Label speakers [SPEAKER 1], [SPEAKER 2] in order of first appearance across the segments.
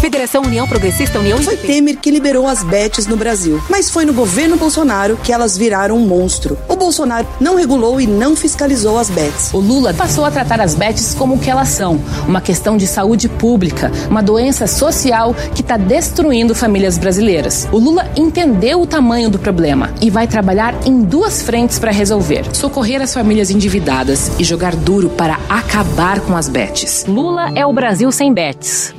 [SPEAKER 1] Federação União Progressista União...
[SPEAKER 2] Foi Temer que liberou as bets no Brasil, mas foi no governo Bolsonaro que elas viraram um monstro. O Bolsonaro não regulou e não fiscalizou as bets.
[SPEAKER 3] O Lula passou a tratar as bets como o que elas são, uma questão de saúde pública, uma doença social que está destruindo famílias brasileiras. O Lula entendeu o tamanho do problema e vai trabalhar em duas frentes para resolver: socorrer as famílias endividadas e jogar duro para acabar com as bets.
[SPEAKER 1] Lula é o Brasil sem bets.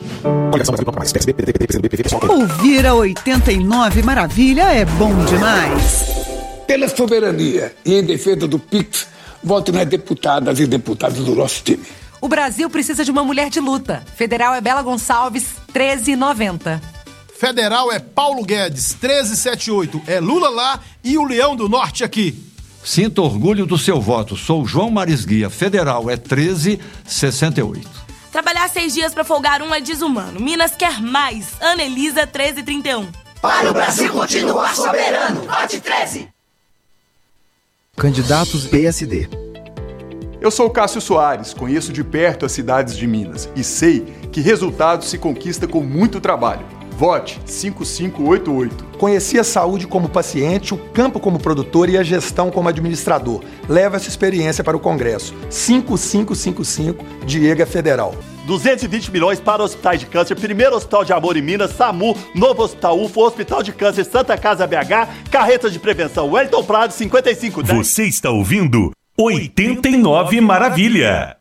[SPEAKER 4] Ouvir a 89 Maravilha é bom demais.
[SPEAKER 5] Pela soberania e em defesa do PIX, vote nas deputadas e deputados do nosso time.
[SPEAKER 6] O Brasil precisa de uma mulher de luta. Federal é Bela Gonçalves, 13,90.
[SPEAKER 7] Federal é Paulo Guedes, 1378. É Lula lá e o Leão do Norte aqui.
[SPEAKER 8] Sinta orgulho do seu voto. Sou João Marisguia. Federal é 1368.
[SPEAKER 9] Trabalhar 6 dias pra folgar um é desumano. Minas quer mais. Ana Elisa, 1331.
[SPEAKER 10] Para o Brasil continuar soberano, vote 13.
[SPEAKER 11] Candidatos PSD.
[SPEAKER 12] Eu sou Cássio Soares, conheço de perto as cidades de Minas e sei que resultados se conquista com muito trabalho. Vote 5588.
[SPEAKER 13] Conheci a saúde como paciente, o campo como produtor e a gestão como administrador. Leva essa experiência para o Congresso. 5555, Diego Federal.
[SPEAKER 14] 220 milhões para hospitais de câncer, primeiro hospital de amor em Minas, SAMU, novo hospital UFO, hospital de câncer Santa Casa BH, carretas de prevenção Wellington Prado, 5510.
[SPEAKER 15] Você está ouvindo 89 Maravilha.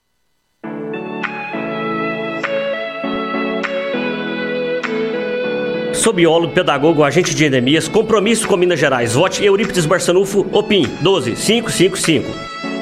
[SPEAKER 16] Sou biólogo, pedagogo, agente de endemias, compromisso com Minas Gerais. Vote Eurípides Barçanufo, OPIM, 12555.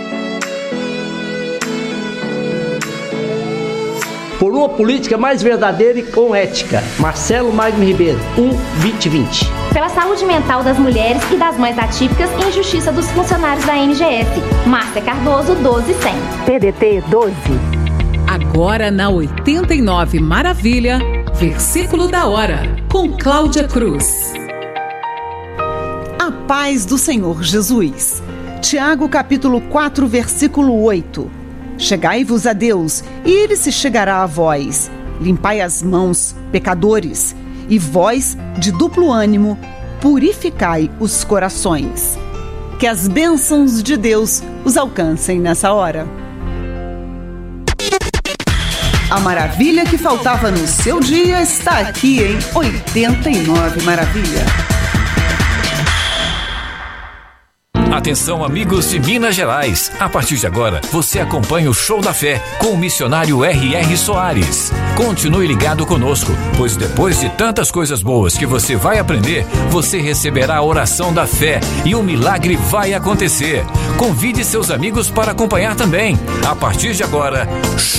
[SPEAKER 17] Por uma política mais verdadeira e com ética. Marcelo Magno Ribeiro, 1-2020.
[SPEAKER 18] Pela saúde mental das mulheres e das mães atípicas e injustiça dos funcionários da MGF. Márcia Cardoso, 12100.
[SPEAKER 1] PDT 12.
[SPEAKER 19] Agora na 89 Maravilha, versículo da hora, com Cláudia Cruz.
[SPEAKER 4] A paz do Senhor Jesus. Tiago capítulo 4, versículo 8. Chegai-vos a Deus, e Ele se chegará a vós. Limpai as mãos, pecadores, e vós, de duplo ânimo, purificai os corações. Que as bênçãos de Deus os alcancem nessa hora. A maravilha que faltava no seu dia está aqui em 89 Maravilha.
[SPEAKER 20] Atenção, amigos de Minas Gerais. A partir de agora, você acompanha o Show da Fé com o missionário R.R. Soares. Continue ligado conosco, pois depois de tantas coisas boas que você vai aprender, você receberá a oração da fé e o milagre vai acontecer. Convide seus amigos para acompanhar também. A partir de agora,